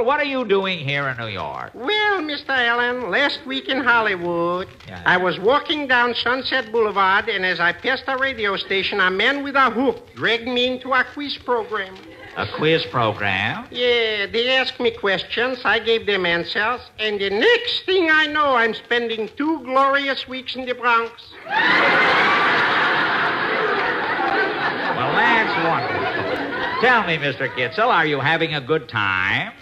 Kitzel, what are you doing here in New York? Well, Mr. Allen, last week in Hollywood, I was walking down Sunset Boulevard, and as I passed a radio station, a man with a hook dragged me into a quiz program. A quiz program? Yeah, they asked me questions, I gave them answers, and the next thing I know, I'm spending 2 glorious weeks in the Bronx. Well, that's wonderful. Tell me, Mr. Kitzel, are you having a good time?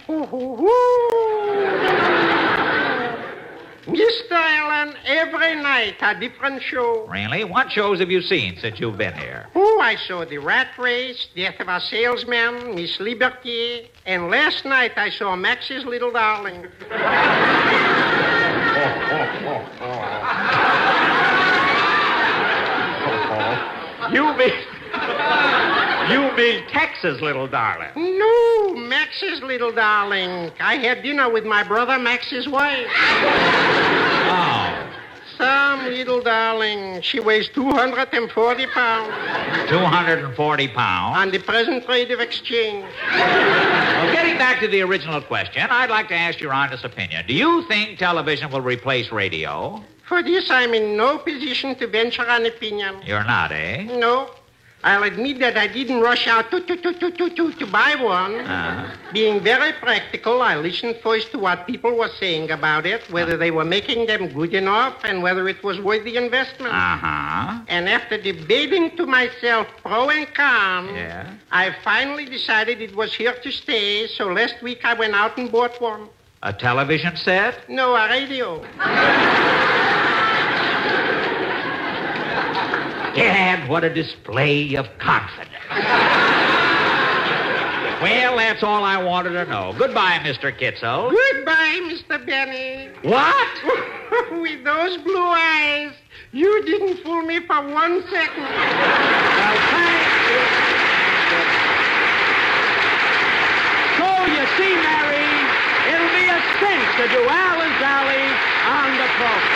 Mr. Allen, every night a different show. Really? What shows have you seen since you've been here? I saw The Rat Race, Death of a Salesman, Miss Liberty, and last night I saw Max's Little Darling. You mean Texas Little Darling? No, Max's Little Darling. I had dinner with my brother Max's wife. Oh. Some little darling. She weighs 240 pounds. 240 pounds? On the present rate of exchange. Well, getting back to the original question, I'd like to ask your honest opinion. Do you think television will replace radio? For this, I'm in no position to venture an opinion. You're not, eh? No. I'll admit that I didn't rush out to buy one. Being very practical, I listened first to what people were saying about it, whether they were making them good enough, and whether it was worth the investment. And after debating to myself pro and con, I finally decided it was here to stay, so last week I went out and bought one. A television set? No, a radio. Dad, what a display of confidence. Well, that's all I wanted to know. Goodbye, Mr. Kitzel. Goodbye, Mr. Benny. What? With those blue eyes, you didn't fool me for 1 second. Well, thank you. So, you see, Mary, it'll be a cinch to do Alan's Alley on the program.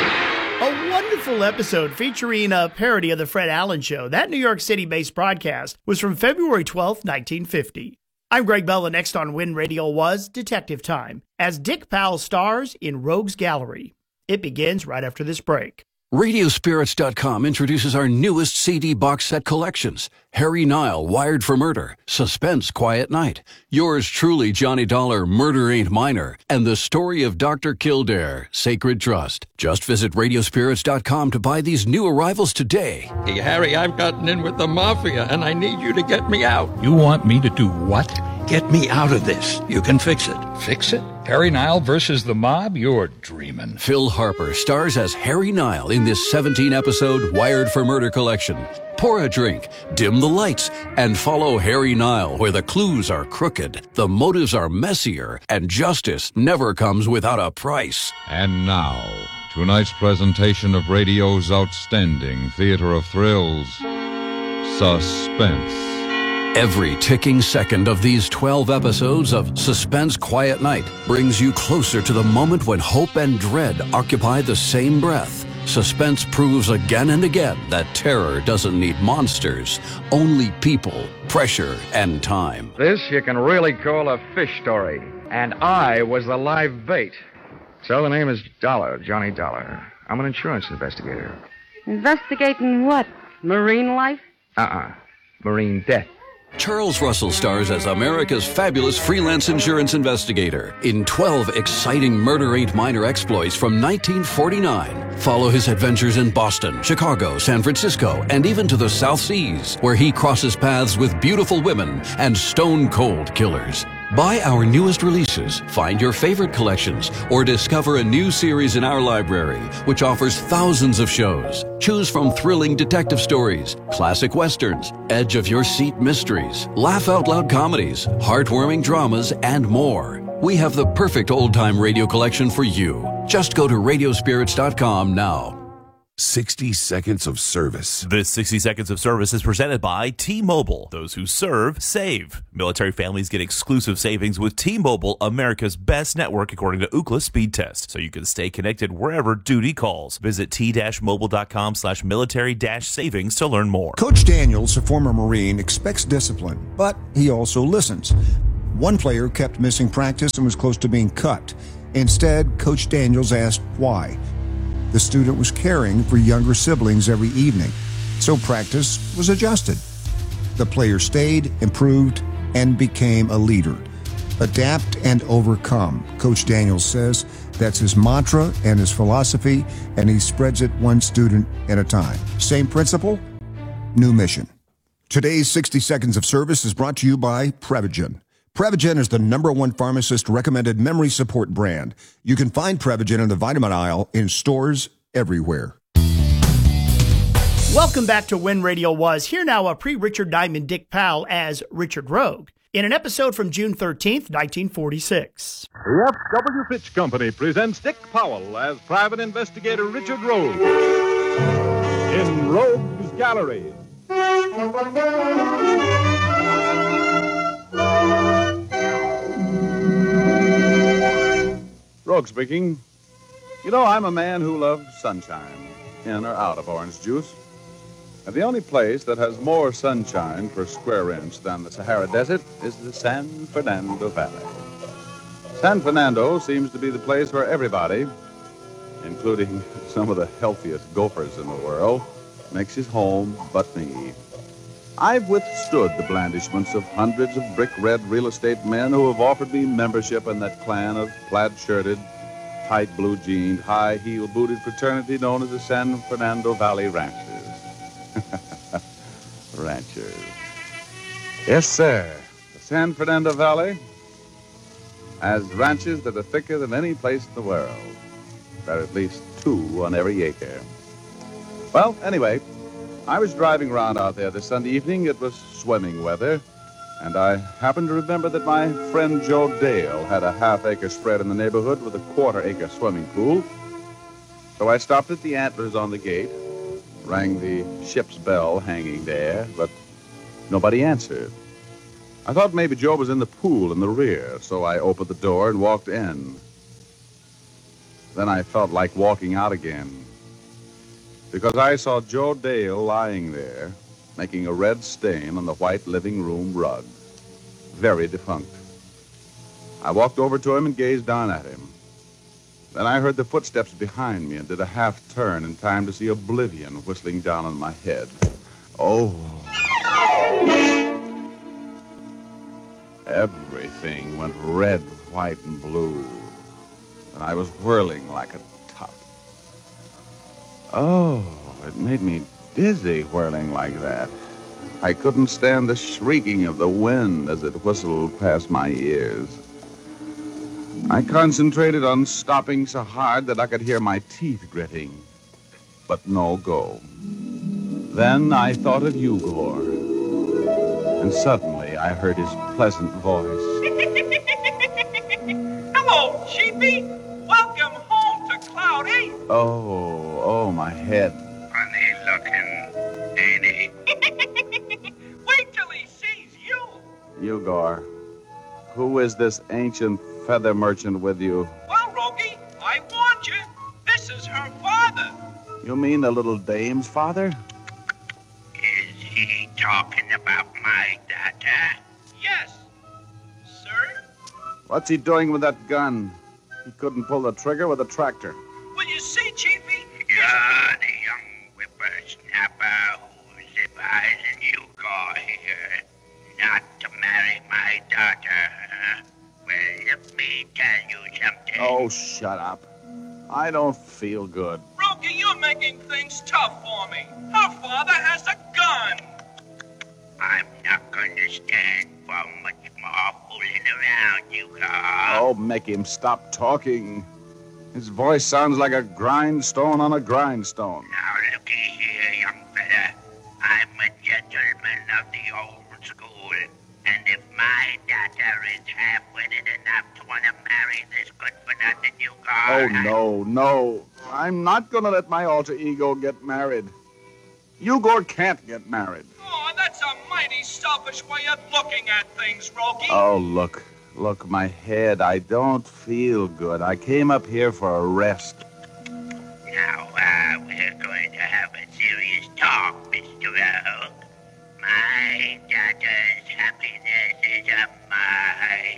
A wonderful episode featuring a parody of The Fred Allen Show. That New York City-based broadcast was from February 12th, 1950. I'm Greg Bell, and next on Win Radio was Detective Time, as Dick Powell stars in Rogues Gallery. It begins right after this break. Radiospirits.com introduces our newest CD box set collections. Harry Nile, Wired for Murder, Suspense, Quiet Night, Yours Truly, Johnny Dollar, Murder Ain't Minor, and The Story of Dr. Kildare, Sacred Trust. Just visit Radiospirits.com to buy these new arrivals today. Hey, Harry, I've gotten in with the Mafia, and I need you to get me out. You want me to do what? Get me out of this. You can fix it. Fix it? Harry Nile versus the mob? You're dreaming. Phil Harper stars as Harry Nile in this 17-episode Wired for Murder collection. Pour a drink, dim the lights, and follow Harry Nile where the clues are crooked, the motives are messier, and justice never comes without a price. And now, tonight's presentation of radio's outstanding theater of thrills, Suspense. Every ticking second of these 12 episodes of Suspense Quiet Night brings you closer to the moment when hope and dread occupy the same breath. Suspense proves again and again that terror doesn't need monsters, only people, pressure, and time. This you can really call a fish story. And I was the live bait. So the name is Dollar, Johnny Dollar. I'm an insurance investigator. Investigating what? Marine life? Marine death. Charles Russell stars as America's fabulous freelance insurance investigator in 12 exciting Murder Ain't Minor exploits from 1949. Follow his adventures in Boston, Chicago, San Francisco, and even to the South Seas, where he crosses paths with beautiful women and stone-cold killers. Buy our newest releases, find your favorite collections, or discover a new series in our library, which offers thousands of shows. Choose from thrilling detective stories, classic westerns, edge-of-your-seat mysteries, laugh-out-loud comedies, heartwarming dramas, and more. We have the perfect old-time radio collection for you. Just go to Radiospirits.com now. 60 Seconds of Service. This 60 Seconds of Service is presented by T-Mobile. Those who serve, save. Military families get exclusive savings with T-Mobile, America's best network according to Ookla Speed Test, so you can stay connected wherever duty calls. Visit t-mobile.com/military-savings to learn more. Coach Daniels, a former Marine, expects discipline, but he also listens. One player kept missing practice and was close to being cut. Instead, Coach Daniels asked why. The student was caring for younger siblings every evening, so practice was adjusted. The player stayed, improved, and became a leader. Adapt and overcome, Coach Daniels says. That's his mantra and his philosophy, and he spreads it one student at a time. Same principle, new mission. Today's 60 Seconds of Service is brought to you by Prevagen. Prevagen is the #1 pharmacist-recommended memory support brand. You can find Prevagen in the vitamin aisle in stores everywhere. Welcome back to When Radio Was. Here now a pre-Richard Diamond Dick Powell as Richard Rogue in an episode from June 13th, 1946. The F.W. Fitch Company presents Dick Powell as Private Investigator Richard Rogue in Rogue's Gallery. Rogue speaking. You know, I'm a man who loves sunshine, in or out of orange juice. And the only place that has more sunshine per square inch than the Sahara Desert is the San Fernando Valley. San Fernando seems to be the place where everybody, including some of the healthiest gophers in the world, makes his home but me. I've withstood the blandishments of hundreds of brick-red real estate men who have offered me membership in that clan of plaid-shirted, tight blue-jeaned, high-heel-booted fraternity known as the San Fernando Valley Ranchers. Ranchers. Yes, sir. The San Fernando Valley has ranches that are thicker than any place in the world. There are at least 2 on every acre. Well, anyway, I was driving around out there this Sunday evening. It was swimming weather, and I happened to remember that my friend Joe Dale had a half-acre spread in the neighborhood with a quarter-acre swimming pool. So I stopped at the antlers on the gate, rang the ship's bell hanging there, but nobody answered. I thought maybe Joe was in the pool in the rear, so I opened the door and walked in. Then I felt like walking out again, because I saw Joe Dale lying there, making a red stain on the white living room rug. Very defunct. I walked over to him and gazed down at him. Then I heard the footsteps behind me and did a half-turn in time to see oblivion whistling down on my head. Oh. Everything went red, white, and blue, and I was whirling like a top. Oh, it made me dizzy whirling like that. I couldn't stand the shrieking of the wind as it whistled past my ears. I concentrated on stopping so hard that I could hear my teeth gritting, but no go. Then I thought of Ugor, and suddenly I heard his pleasant voice. Hello, Sheepy. Welcome home to Cloud 8. Oh, my head. Funny looking, ain't he? Wait till he sees you. Ugor, who is this ancient feather merchant with you? Well, Rogie, I warned you. This is her father. You mean the little dame's father? Is he talking about my daughter? Yes, sir. What's he doing with that gun? He couldn't pull the trigger with a tractor. Well, you see, Chiefy, you're the young whippersnapper who's advising you go here not to marry my daughter. Well, let me tell you something. Oh, shut up. I don't feel good. Rogie, you're making things tough for me. Her father has a gun. I'm not going to stand for much more fooling around, you guys. Oh, make him stop talking. His voice sounds like a grindstone on a grindstone. Now, looky here, young fella. I'm a gentleman of the old school. And if my daughter is half-witted enough to want to marry this good-for-nothing Ugor... Oh, no. I'm not going to let my alter ego get married. Ugor can't get married. Oh, that's a mighty selfish way of looking at things, Rogie. Oh, look. Look, my head. I don't feel good. I came up here for a rest. Now, we're going to have a serious talk, Mr. Rogue. My daughter's happiness is of my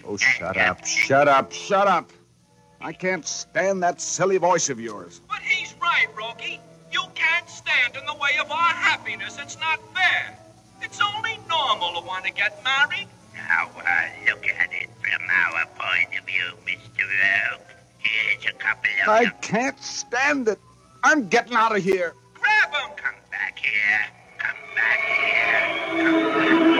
Oh, shut up, shut up, shut up. I can't stand that silly voice of yours. But he's right, Rocky. You can't stand in the way of our happiness. It's not fair. It's only normal to want to get married. Now, look at it from our point of view, Mr. Rogue. Here's a couple of... I can't stand it. I'm getting out of here. Grab him. Come back here. Come back here. Come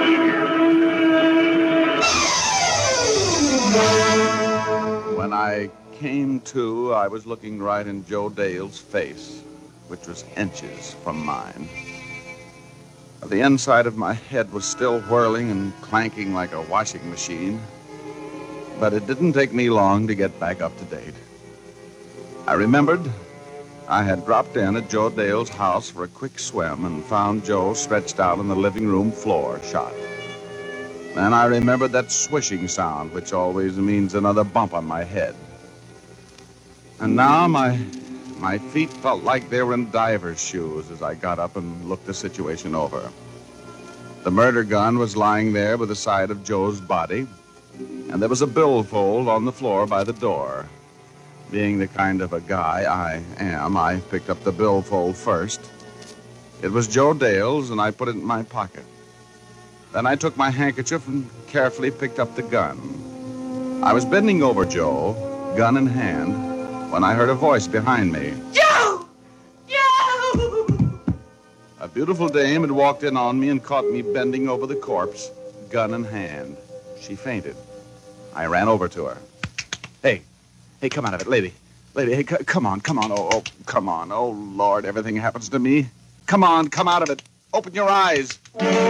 back here. When I came to, I was looking right in Joe Dale's face, which was inches from mine. The inside of my head was still whirling and clanking like a washing machine, but it didn't take me long to get back up to date. I remembered I had dropped in at Joe Dale's house for a quick swim and found Joe stretched out on the living room floor, shot. Then I remembered that swishing sound, which always means another bump on my head. And now my feet felt like they were in diver's shoes as I got up and looked the situation over. The murder gun was lying there by the side of Joe's body, and there was a billfold on the floor by the door. Being the kind of a guy I am, I picked up the billfold first. It was Joe Dale's, and I put it in my pocket. Then I took my handkerchief and carefully picked up the gun. I was bending over Joe, gun in hand, when I heard a voice behind me. Joe! Joe! A beautiful dame had walked in on me and caught me bending over the corpse, gun in hand. She fainted. I ran over to her. Hey, come out of it, lady. Lady, hey, come on. Oh, come on. Oh, Lord, everything happens to me. Come on, come out of it. Open your eyes.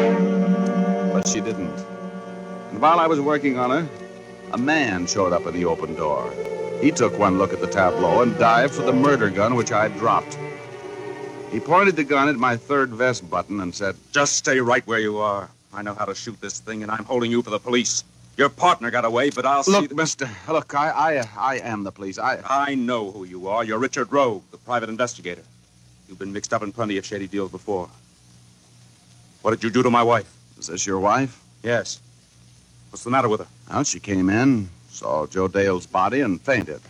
But she didn't. And while I was working on her, a man showed up at the open door. He took one look at the tableau and dived for the murder gun which I had dropped. He pointed the gun at my third vest button and said, "Just stay right where you are. I know how to shoot this thing, and I'm holding you for the police. Your partner got away, but I'll see... Look, mister, look, I am the police. I know who you are. You're Richard Rogue, the private investigator. You've been mixed up in plenty of shady deals before. What did you do to my wife? Is this your wife? Yes. What's the matter with her? Well, she came in, saw Joe Dale's body, and fainted.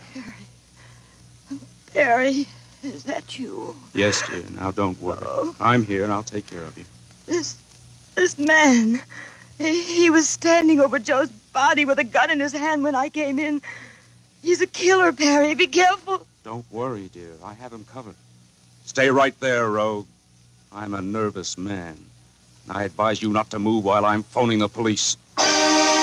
Barry, is that you? Yes, dear. Now, don't worry. I'm here, and I'll take care of you. This man, he was standing over Joe's body with a gun in his hand when I came in. He's a killer, Barry. Be careful. Don't worry, dear. I have him covered. Stay right there, Rogue. I'm a nervous man. I advise you not to move while I'm phoning the police.